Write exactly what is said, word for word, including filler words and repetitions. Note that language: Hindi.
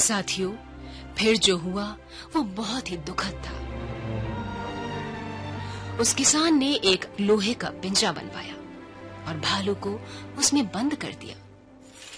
साथियों, फिर जो हुआ वो बहुत ही दुखद था। उस किसान ने एक लोहे का पिंजरा बनवाया और भालू को उसमें बंद कर दिया।